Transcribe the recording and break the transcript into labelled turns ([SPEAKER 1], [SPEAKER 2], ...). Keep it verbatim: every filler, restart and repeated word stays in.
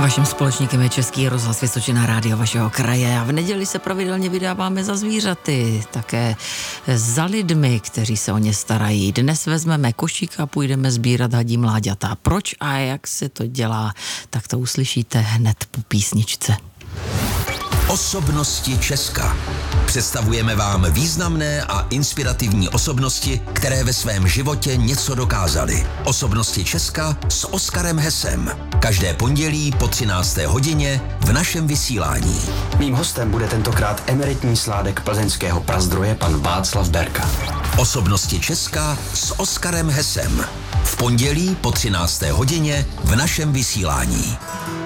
[SPEAKER 1] Vaším společníkem je Český rozhlas Vysočina, rádio vašeho kraje a v neděli se pravidelně vydáváme za zvířaty, také za lidmi, kteří se o ně starají. Dnes vezmeme košík a půjdeme sbírat hadí mláďata. Proč a jak se to dělá, tak to uslyšíte hned po písničce.
[SPEAKER 2] Osobnosti Česka. Představujeme vám významné a inspirativní osobnosti, které ve svém životě něco dokázaly. Osobnosti Česka s Oskarem Hesem. Každé pondělí po třinácté hodině v našem vysílání.
[SPEAKER 3] Mým hostem bude tentokrát emeritní sládek plzeňského Prazdroje pan Václav Berka.
[SPEAKER 2] Osobnosti Česka s Oskarem Hesem. V pondělí po třinácté hodině v našem vysílání.